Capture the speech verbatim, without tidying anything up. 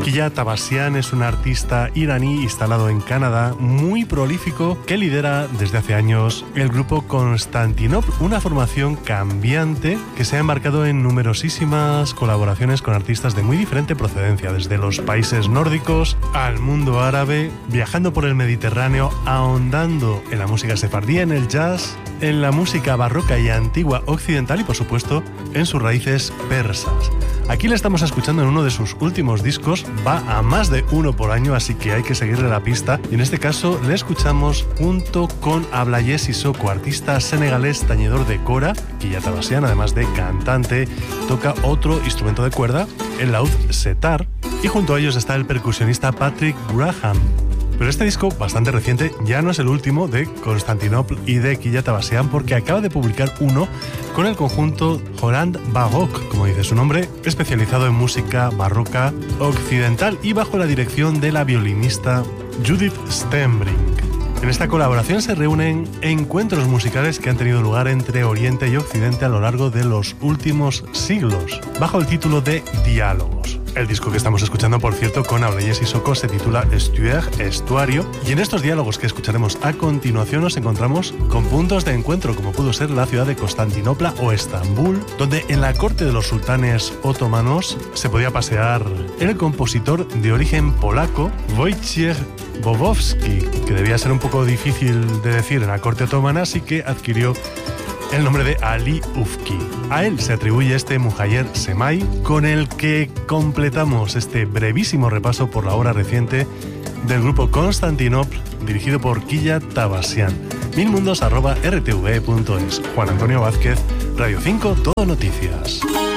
Killa Tabasian es un artista iraní instalado en Canadá, muy prolífico, que lidera desde hace años el grupo Constantinople, una formación cambiante que se ha embarcado en numerosísimas colaboraciones con artistas de muy diferente procedencia, desde los países nórdicos al mundo árabe, viajando por el Mediterráneo, ahondando en la música sefardí, en el jazz, en la música barroca y antigua occidental y, por supuesto, en sus raíces persas. Aquí le estamos escuchando en uno de sus últimos discos, va a más de uno por año, así que hay que seguirle la pista. Y en este caso le escuchamos junto con Ablaye Sissoko, artista senegalés tañedor de kora, Killa Tabasian, además de cantante, toca otro instrumento de cuerda, el laúd setar, y junto a ellos está el percusionista Patrick Graham. Pero este disco, bastante reciente, ya no es el último de Constantinople y de Killa Tabasian, porque acaba de publicar uno con el conjunto Holland Baroque, como dice su nombre, especializado en música barroca occidental y bajo la dirección de la violinista Judith Stenbrink. En esta colaboración se reúnen encuentros musicales que han tenido lugar entre Oriente y Occidente a lo largo de los últimos siglos, bajo el título de Diálogos. El disco que estamos escuchando, por cierto, con Ablaye Sissoko, se titula Estuaire, Estuario, y en estos diálogos que escucharemos a continuación nos encontramos con puntos de encuentro como pudo ser la ciudad de Constantinopla o Estambul, donde en la corte de los sultanes otomanos se podía pasear el compositor de origen polaco Wojciech Bobowski, que debía ser un poco difícil de decir en la corte otomana, así que adquirió el nombre de Ali Ufki. A él se atribuye este Muhayer Semai, con el que completamos este brevísimo repaso por la obra reciente del grupo Constantinople, dirigido por Killa Tabasian. milmundos arroba r t v punto es. Juan Antonio Vázquez, Radio cinco, Todo Noticias.